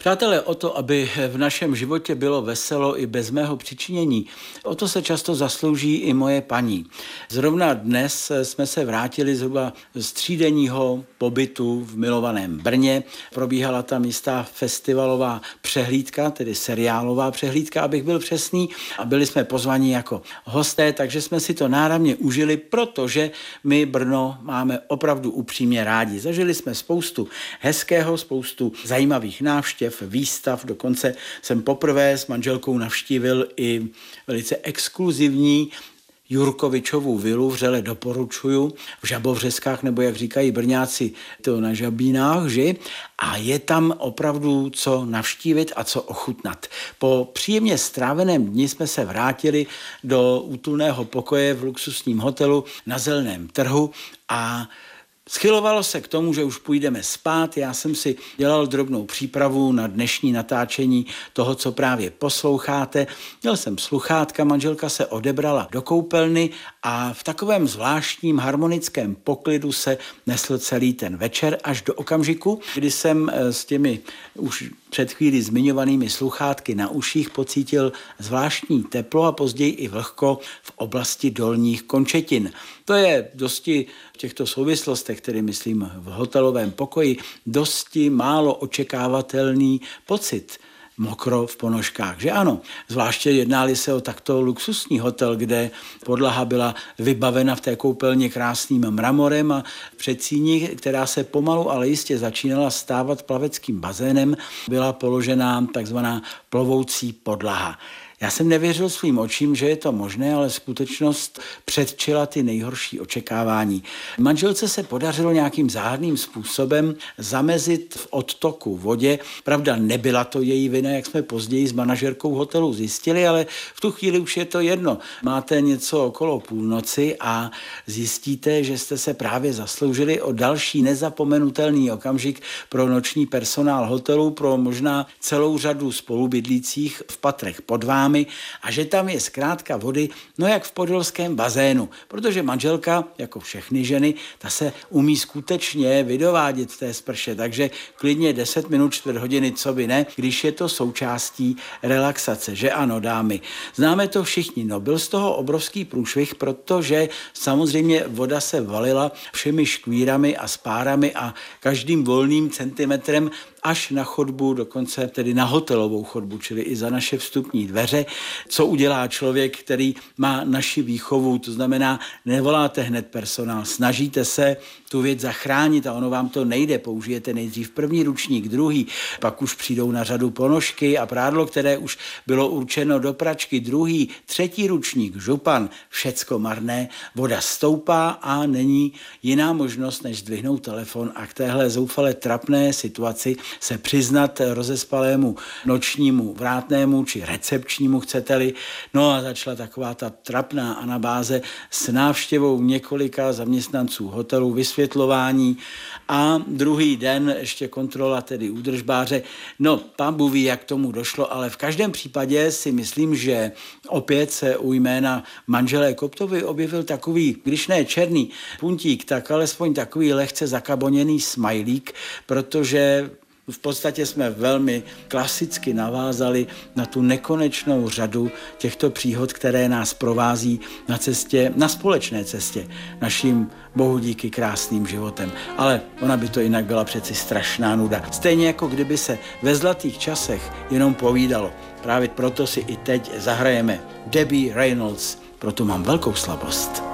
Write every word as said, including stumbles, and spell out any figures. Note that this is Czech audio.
Přátelé, o to, aby v našem životě bylo veselo i bez mého přičinění, o to se často zaslouží i moje paní. Zrovna dnes jsme se vrátili zhruba z třídenního pobytu v milovaném Brně. Probíhala tam jistá festivalová přehlídka, tedy seriálová přehlídka, abych byl přesný. A byli jsme pozvaní jako hosté, takže jsme si to náramně užili, protože my Brno máme opravdu upřímně rádi. Zažili jsme spoustu hezkého, spoustu zajímavých návštěv, výstav, dokonce jsem poprvé s manželkou navštívil i velice exkluzivní Jurkovičovu vilu, vřele doporučuju, v Žabovřeskách, nebo jak říkají Brňáci, to na Žabínách, že? A je tam opravdu co navštívit a co ochutnat. Po příjemně stráveném dni jsme se vrátili do útulného pokoje v luxusním hotelu na Zeleném trhu a schylovalo se k tomu, že už půjdeme spát. Já jsem si dělal drobnou přípravu na dnešní natáčení toho, co právě posloucháte. Měl jsem sluchátka, manželka se odebrala do koupelny a v takovém zvláštním harmonickém poklidu se nesl celý ten večer až do okamžiku, kdy jsem s těmi už před chvíli zmiňovanými sluchátky na uších pocítil zvláštní teplo a později i vlhko v oblasti dolních končetin. To je dosti v těchto souvislostech, tedy myslím v hotelovém pokoji, dosti málo očekávatelný pocit. Mokro v ponožkách, že ano. Zvláště jednáli se o takto luxusní hotel, kde podlaha byla vybavena v té koupelně krásným mramorem a v předsíni, která se pomalu, ale jistě začínala stávat plaveckým bazénem, byla položená takzvaná plovoucí podlaha. Já jsem nevěřil svým očím, že je to možné, ale skutečnost předčila ty nejhorší očekávání. Manželce se podařilo nějakým záhadným způsobem zamezit v odtoku vodě. Pravda, nebyla to její vina, jak jsme později s manažerkou hotelu zjistili, ale v tu chvíli už je to jedno. Máte něco okolo půlnoci a zjistíte, že jste se právě zasloužili o další nezapomenutelný okamžik pro noční personál hotelu, pro možná celou řadu spolubydlících v patrech pod vámi, a že tam je zkrátka vody, no jak v podolském bazénu, protože manželka, jako všechny ženy, ta se umí skutečně vydovádět v té sprše, takže klidně deset minut, čtvrt hodiny, co by ne, když je to součástí relaxace, že ano, dámy. Známe to všichni, no byl z toho obrovský průšvih, protože samozřejmě voda se valila všemi škvírami a spárami a každým volným centimetrem až na chodbu, dokonce tedy na hotelovou chodbu, čili i za naše vstupní dveře. Co udělá člověk, který má naši výchovu, to znamená, nevoláte hned personál, snažíte se tu věc zachránit a ono vám to nejde, použijete nejdřív první ručník, druhý, pak už přijdou na řadu ponožky a prádlo, které už bylo určeno do pračky, druhý, třetí ručník, župan, všecko marné, voda stoupá a není jiná možnost, než zdvihnout telefon a k téhle zoufale trapné situaci se přiznat rozespalému nočnímu vrátnému či recepčnímu, chcete-li. No a začala taková ta trapná anabáze s návštěvou několika zaměstnanců hotelu, vysvětlování a druhý den ještě kontrola, tedy údržbáře. No, pán Bůh ví, jak tomu došlo, ale v každém případě si myslím, že opět se u jména manželé Koptovy objevil takový, když ne černý puntík, tak alespoň takový lehce zakaboněný smajlík, protože v podstatě jsme velmi klasicky navázali na tu nekonečnou řadu těchto příhod, které nás provází na cestě, na společné cestě, naším bohu díky krásným životem. Ale ona by to jinak byla přeci strašná nuda. Stejně jako kdyby se ve zlatých časech jenom povídalo. Právě proto si i teď zahrajeme Debbie Reynolds, proto mám velkou slabost.